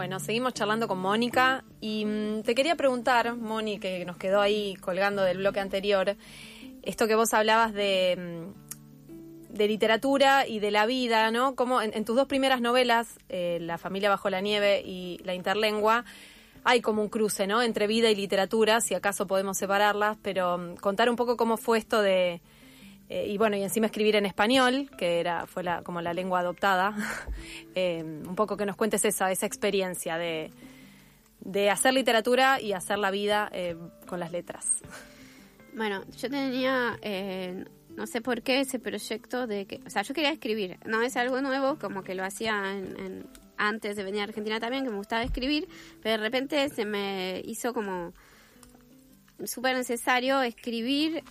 Bueno, seguimos charlando con Mónica y te quería preguntar, Moni, que nos quedó ahí colgando del bloque anterior, esto que vos hablabas de literatura y de la vida, ¿no? Como en tus dos primeras novelas, La familia bajo la nieve y La interlengua, hay como un cruce, ¿no? Entre vida y literatura, si acaso podemos separarlas, pero contar un poco cómo fue esto de... y bueno, y encima escribir en español, que fue como la lengua adoptada. Un poco que nos cuentes esa experiencia de hacer literatura y hacer la vida con las letras. Bueno, yo tenía, no sé por qué, ese proyecto de que... O sea, yo quería escribir, no es algo nuevo, como que lo hacía antes de venir a Argentina también, que me gustaba escribir, pero de repente se me hizo como súper necesario escribir...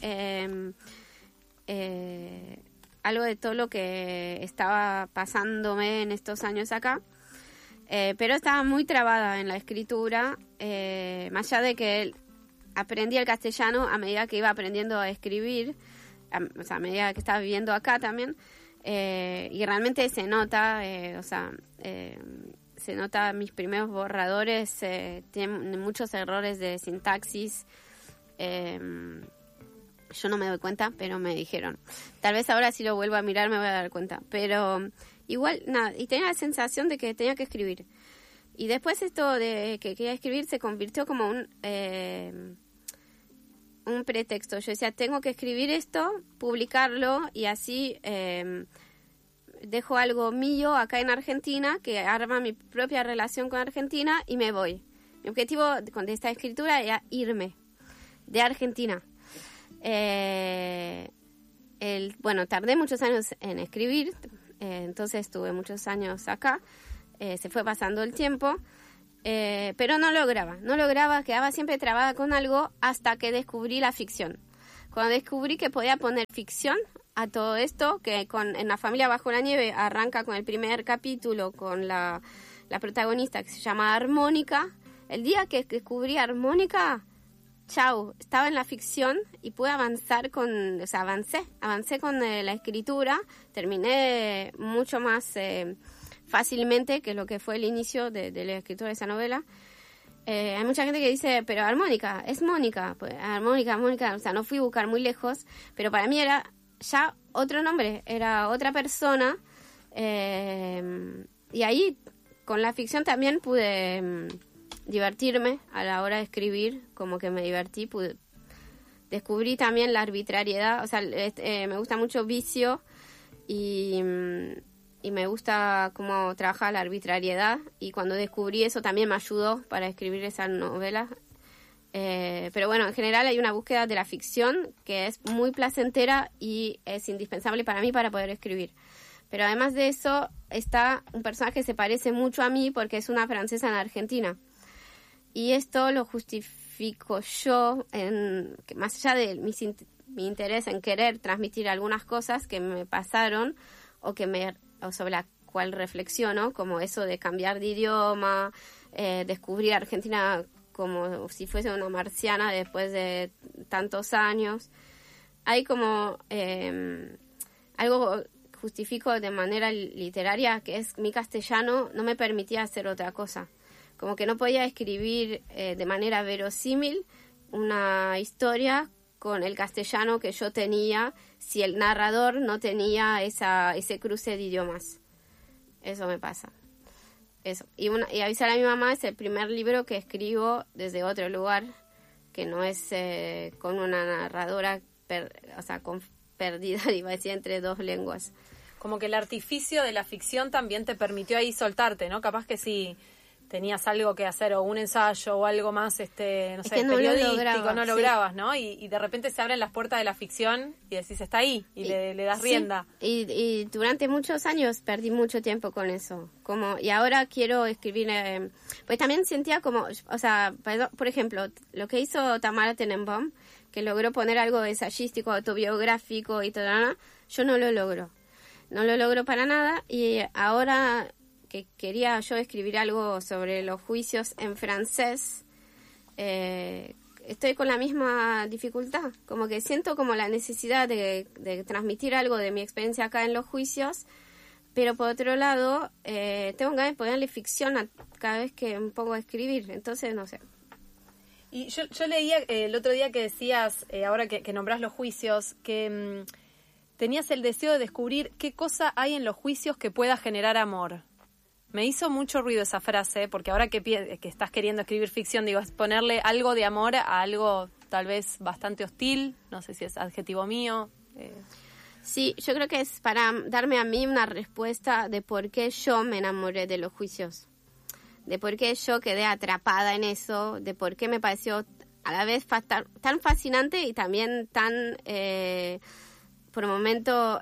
algo de todo lo que estaba pasándome en estos años acá, pero estaba muy trabada en la escritura, más allá de que aprendí el castellano a medida que iba aprendiendo a escribir, o sea, a medida que estaba viviendo acá también, y realmente se nota, se nota mis primeros borradores, tienen muchos errores de sintaxis, yo no me doy cuenta, pero me dijeron. Tal vez ahora si lo vuelvo a mirar me voy a dar cuenta. Pero igual, nada, y tenía la sensación de que tenía que escribir. Y después esto de que quería escribir se convirtió como un pretexto. Yo decía, tengo que escribir esto, publicarlo, y así dejo algo mío acá en Argentina, que arma mi propia relación con Argentina, y me voy. Mi objetivo con esta escritura era irme de Argentina. Bueno, tardé muchos años en escribir, entonces estuve muchos años acá, se fue pasando el tiempo, pero no lograba, quedaba siempre trabada con algo hasta que descubrí la ficción. Cuando descubrí que podía poner ficción a todo esto, que en La familia bajo la nieve arranca con el primer capítulo con la protagonista que se llama Armónica. El día que descubrí Armónica, chau, estaba en la ficción y pude avanzar avancé con la escritura, terminé mucho más fácilmente que lo que fue el inicio de la escritura de esa novela. Hay mucha gente que dice, pero Armónica, es Mónica, pues, Armónica, o sea, no fui a buscar muy lejos, pero para mí era ya otro nombre, era otra persona, y ahí con la ficción también pude... divertirme a la hora de escribir, como que me divertí, descubrí también la arbitrariedad, o sea, me gusta mucho Vicio y me gusta cómo trabaja la arbitrariedad, y cuando descubrí eso también me ayudó para escribir esa novela, pero bueno, en general hay una búsqueda de la ficción que es muy placentera y es indispensable para mí para poder escribir. Pero además de eso está un personaje que se parece mucho a mí porque es una francesa en Argentina. Y esto lo justifico yo, que más allá de mi interés en querer transmitir algunas cosas que me pasaron o sobre la cual reflexiono, como eso de cambiar de idioma, descubrir Argentina como si fuese una marciana después de tantos años. Hay como algo justifico de manera literaria, que es mi castellano no me permitía hacer otra cosa. Como que no podía escribir de manera verosímil una historia con el castellano que yo tenía si el narrador no tenía ese cruce de idiomas. Eso me pasa. Eso. Y Avisar a mi mamá es el primer libro que escribo desde otro lugar, que no es con una narradora perdida, iba a decir, entre dos lenguas. Como que el artificio de la ficción también te permitió ahí soltarte, ¿no? Capaz que sí tenías algo que hacer, o un ensayo, o algo más, no sé, periodístico, no lograbas, sí. ¿No? Y de repente se abren las puertas de la ficción y decís, está ahí, y le das rienda. Sí. Y durante muchos años perdí mucho tiempo con eso. Y ahora quiero escribir, pues también sentía como, o sea, por ejemplo, lo que hizo Tamara Tenenbaum, que logró poner algo ensayístico, autobiográfico y todo, yo no lo logro. No lo logro para nada, y ahora que quería yo escribir algo sobre los juicios en francés, estoy con la misma dificultad, como que siento como la necesidad de transmitir algo de mi experiencia acá en los juicios, Pero por otro lado, tengo ganas de ponerle ficción a cada vez que me pongo a escribir, entonces no sé. Y yo leía el otro día que decías, ahora que nombrás los juicios, que tenías el deseo de descubrir qué cosa hay en los juicios que pueda generar amor. Me hizo mucho ruido esa frase, porque ahora que estás queriendo escribir ficción, digo, es ponerle algo de amor a algo tal vez bastante hostil, no sé si es adjetivo mío. Sí, yo creo que es para darme a mí una respuesta de por qué yo me enamoré de los juicios, de por qué yo quedé atrapada en eso, de por qué me pareció a la vez tan fascinante y también tan, por un momento,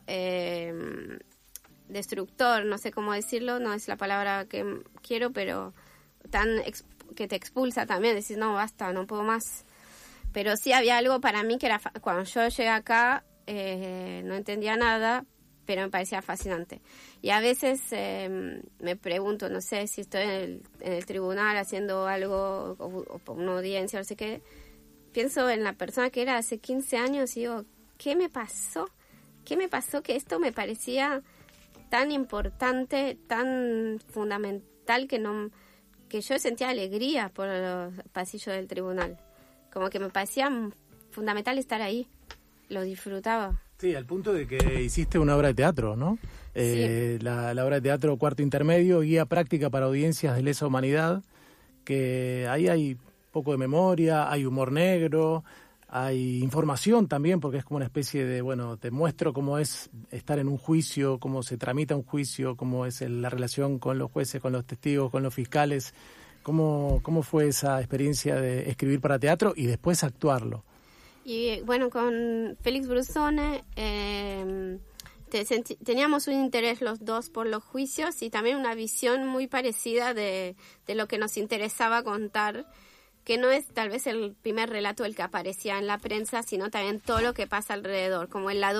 destructor, no sé cómo decirlo, no es la palabra que quiero, pero que te expulsa también, decís, no, basta, no puedo más. Pero sí había algo para mí que era, cuando yo llegué acá, no entendía nada, pero me parecía fascinante. Y a veces me pregunto, no sé, si estoy en el tribunal haciendo algo, o por una audiencia, no sé qué, pienso en la persona que era hace 15 años y digo, ¿qué me pasó? ¿Qué me pasó que esto me parecía tan importante, tan fundamental, que yo sentía alegría por los pasillos del tribunal? Como que me parecía fundamental estar ahí, lo disfrutaba. Sí, al punto de que hiciste una obra de teatro, ¿no? Sí. La obra de teatro Cuarto Intermedio, guía práctica para audiencias de lesa humanidad, que ahí hay poco de memoria, hay humor negro, hay información también, porque es como una especie de, bueno, te muestro cómo es estar en un juicio, cómo se tramita un juicio, cómo es la relación con los jueces, con los testigos, con los fiscales. ¿Cómo fue esa experiencia de escribir para teatro y después actuarlo? Y bueno, con Félix Brusone teníamos un interés los dos por los juicios y también una visión muy parecida de lo que nos interesaba contar, que no es tal vez el primer relato el que aparecía en la prensa, sino también todo lo que pasa alrededor, como el lado